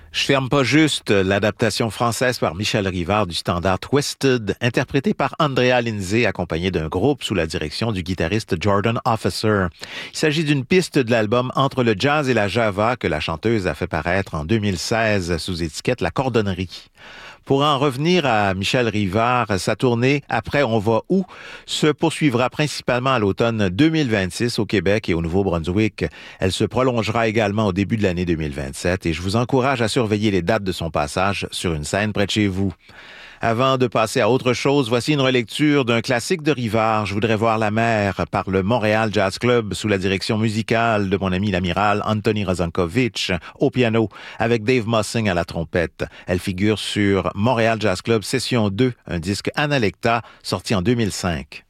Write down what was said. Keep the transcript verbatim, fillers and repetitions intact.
Je ferme pas juste, l'adaptation française par Michel Rivard du standard Twisted, interprété par Andrea Lindsay, accompagné d'un groupe sous la direction du guitariste Jordan Officer. Il s'agit d'une piste de l'album Entre le jazz et la java que la chanteuse a fait paraître en deux mille seize sous étiquette La Cordonnerie. Pour en revenir à Michel Rivard, sa tournée Après on va où se poursuivra principalement à l'automne deux mille vingt-six au Québec et au Nouveau-Brunswick. Elle se prolongera également au début de l'année deux mille vingt-sept et je vous encourage à surveiller les dates de son passage sur une scène près de chez vous. Avant de passer à autre chose, voici une relecture d'un classique de Rivard, Je voudrais voir la mer, par le Montréal Jazz Club sous la direction musicale de mon ami l'amiral Anthony Rozankovich au piano, avec Dave Mossing à la trompette. Elle figure sur Montréal Jazz Club Session deux, un disque Analecta sorti en deux mille cinq.